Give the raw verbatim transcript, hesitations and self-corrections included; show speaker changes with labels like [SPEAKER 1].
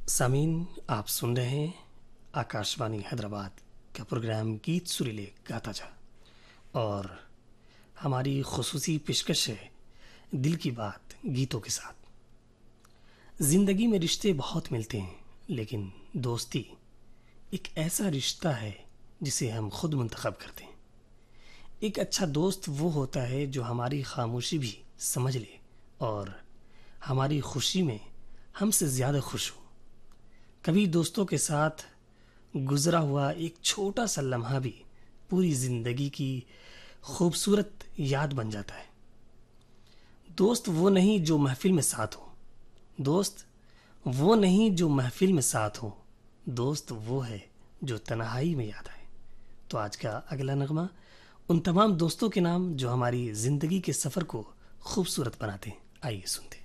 [SPEAKER 1] सामीन, आप सुन रहे हैं आकाशवाणी हैदराबाद का प्रोग्राम गीत सुरीले गाता जा। और हमारी खुसूसी पेशकश है दिल की बात गीतों के साथ। जिंदगी में रिश्ते बहुत मिलते हैं, लेकिन दोस्ती एक ऐसा रिश्ता है जिसे हम खुद मुंतखब करते हैं। एक अच्छा दोस्त वो होता है जो हमारी खामोशी भी समझ ले और हमारी खुशी में हमसे ज़्यादा खुश हो। कभी दोस्तों के साथ गुजरा हुआ एक छोटा सा लम्हा भी पूरी जिंदगी की खूबसूरत याद बन जाता है। दोस्त वो नहीं जो महफिल में साथ हो, दोस्त वो नहीं जो महफिल में साथ हो, दोस्त वो है जो तन्हाई में याद आए। तो आज का अगला नगमा उन तमाम दोस्तों के नाम जो हमारी जिंदगी के सफर को खूबसूरत बनाते हैं। आइए सुनते हैं।